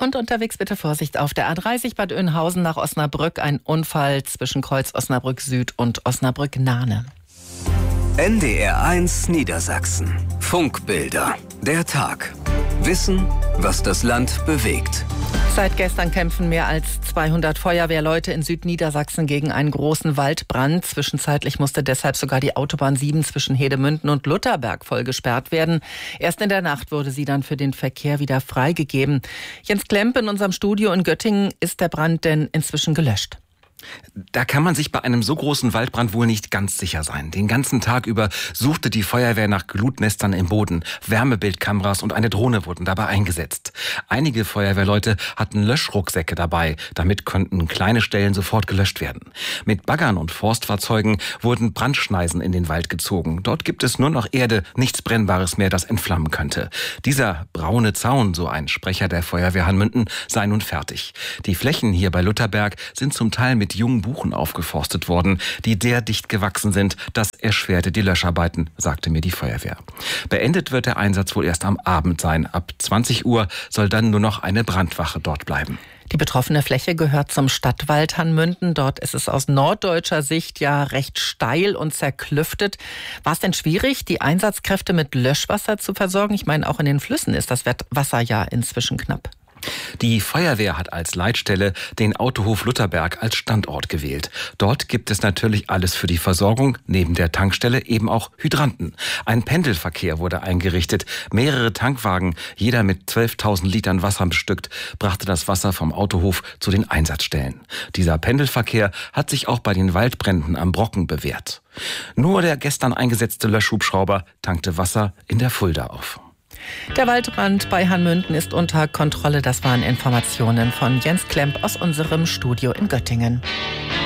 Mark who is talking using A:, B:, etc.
A: Und unterwegs bitte Vorsicht auf der A30 Bad Oeynhausen nach Osnabrück. Ein Unfall zwischen Kreuz Osnabrück Süd und Osnabrück Nahne.
B: NDR1 Niedersachsen. Funkbilder. Der Tag. Wissen, was das Land bewegt.
A: Seit gestern kämpfen mehr als 200 Feuerwehrleute in Südniedersachsen gegen einen großen Waldbrand. Zwischenzeitlich musste deshalb sogar die Autobahn 7 zwischen Hedemünden und Lutherberg voll gesperrt werden. Erst in der Nacht wurde sie dann für den Verkehr wieder freigegeben. Jens Klemp in unserem Studio in Göttingen. Ist der Brand denn inzwischen gelöscht?
C: Da kann man sich bei einem so großen Waldbrand wohl nicht ganz sicher sein. Den ganzen Tag über suchte die Feuerwehr nach Glutnestern im Boden. Wärmebildkameras und eine Drohne wurden dabei eingesetzt. Einige Feuerwehrleute hatten Löschrucksäcke dabei. Damit konnten kleine Stellen sofort gelöscht werden. Mit Baggern und Forstfahrzeugen wurden Brandschneisen in den Wald gezogen. Dort gibt es nur noch Erde, nichts Brennbares mehr, das entflammen könnte. Dieser braune Zaun, so ein Sprecher der Feuerwehr Hanmünden, sei nun fertig. Die Flächen hier bei Lutherberg sind zum Teil mit jungen Buchen aufgeforstet worden, die sehr dicht gewachsen sind. Das erschwerte die Löscharbeiten, sagte mir die Feuerwehr. Beendet wird der Einsatz wohl erst am Abend sein. Ab 20 Uhr soll dann nur noch eine Brandwache dort bleiben.
A: Die betroffene Fläche gehört zum Stadtwald Hanmünden. Dort ist es aus norddeutscher Sicht ja recht steil und zerklüftet. War es denn schwierig, die Einsatzkräfte mit Löschwasser zu versorgen? Ich meine, auch in den Flüssen ist das Wasser ja inzwischen knapp.
C: Die Feuerwehr hat als Leitstelle den Autohof Lutherberg als Standort gewählt. Dort gibt es natürlich alles für die Versorgung, neben der Tankstelle eben auch Hydranten. Ein Pendelverkehr wurde eingerichtet. Mehrere Tankwagen, jeder mit 12.000 Litern Wasser bestückt, brachte das Wasser vom Autohof zu den Einsatzstellen. Dieser Pendelverkehr hat sich auch bei den Waldbränden am Brocken bewährt. Nur der gestern eingesetzte Löschhubschrauber tankte Wasser in der Fulda auf.
A: Der Waldbrand bei Hanmünden ist unter Kontrolle. Das waren Informationen von Jens Klemp aus unserem Studio in Göttingen.